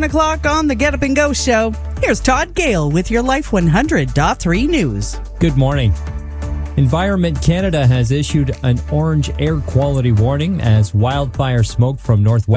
9 o'clock on the Get Up and Go show. Here's Todd Gale with your Life 100.3 news. Good morning. Environment Canada has issued an orange air quality warning as wildfire smoke from northwest